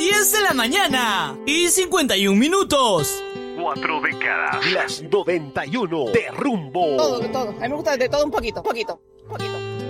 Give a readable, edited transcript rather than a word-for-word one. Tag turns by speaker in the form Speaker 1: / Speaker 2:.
Speaker 1: 10 de la mañana y 51 minutos.
Speaker 2: 4 décadas. Las 91 de Rumbo.
Speaker 3: Todo. A mí me gusta de todo un poquito.